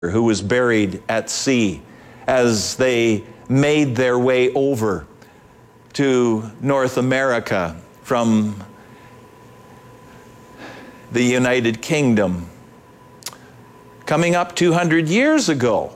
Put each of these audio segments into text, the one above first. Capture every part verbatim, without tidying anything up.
who was buried at sea as they made their way over to North America from the United Kingdom, coming up two hundred years ago.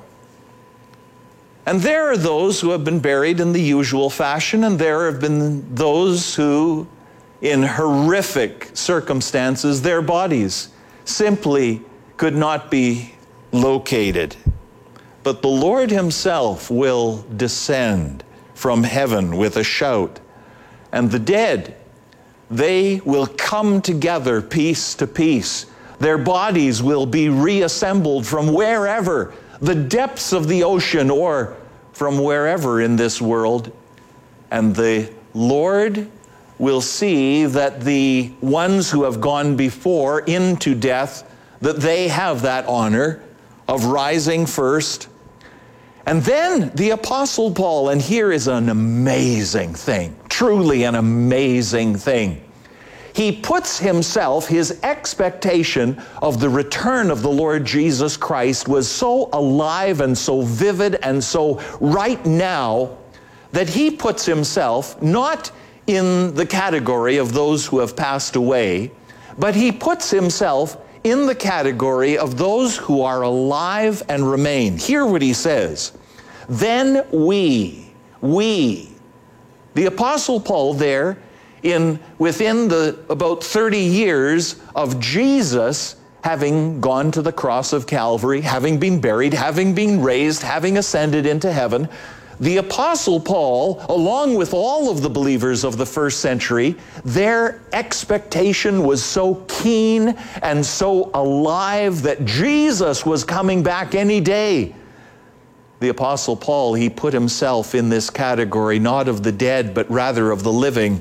And there are those who have been buried in the usual fashion, and there have been those who, in horrific circumstances, their bodies simply could not be located. But the Lord himself will descend from heaven with a shout, and the dead, they will come together piece to piece. Their bodies will be reassembled from wherever, the depths of the ocean or from wherever in this world. And the Lord will see that the ones who have gone before into death, that they have that honor of rising first. And then the Apostle Paul, and here is an amazing thing, truly an amazing thing. He puts himself, his expectation of the return of the Lord Jesus Christ was so alive and so vivid and so right now that he puts himself not in the category of those who have passed away, but he puts himself in the category of those who are alive and remain. Hear what he says. Then we, we, the Apostle Paul there, in within the about thirty years of Jesus having gone to the cross of Calvary, having been buried, having been raised, having ascended into heaven, the Apostle Paul, along with all of the believers of the first century, their expectation was so keen and so alive that Jesus was coming back any day. The Apostle Paul, he put himself in this category, not of the dead, but rather of the living.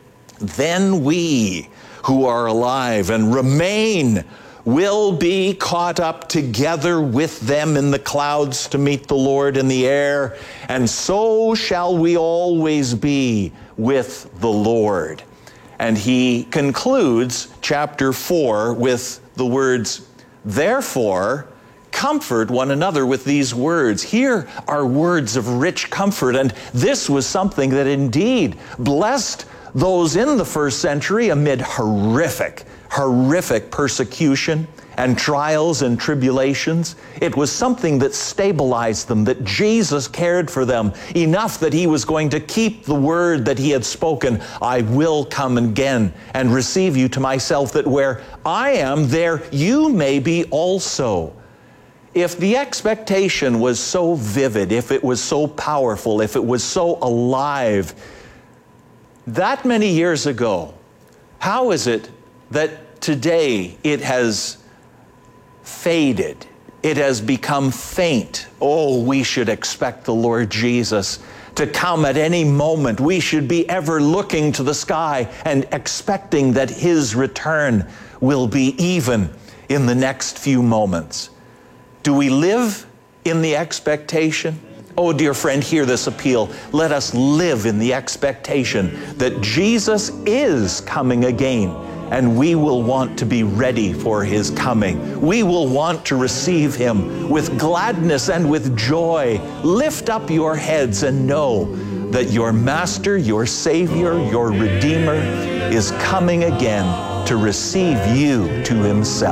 Then we who are alive and remain will be caught up together with them in the clouds to meet the Lord in the air, and so shall we always be with the Lord. And he concludes chapter four with the words, therefore, comfort one another with these words. Here are words of rich comfort, and this was something that indeed blessed those in the first century amid horrific, horrific persecution and trials and tribulations. It was something that stabilized them, that Jesus cared for them enough that he was going to keep the word that he had spoken. I will come again and receive you to myself, that where I am, there you may be also. If the expectation was so vivid, if it was so powerful, if it was so alive, that many years ago, how is it that today it has faded? It has become faint. Oh, we should expect the Lord Jesus to come at any moment. We should be ever looking to the sky and expecting that his return will be even in the next few moments. Do we live in the expectation? Oh, dear friend, hear this appeal. Let us live in the expectation that Jesus is coming again, and we will want to be ready for his coming. We will want to receive him with gladness and with joy. Lift up your heads and know that your Master, your Savior, your Redeemer is coming again to receive you to himself.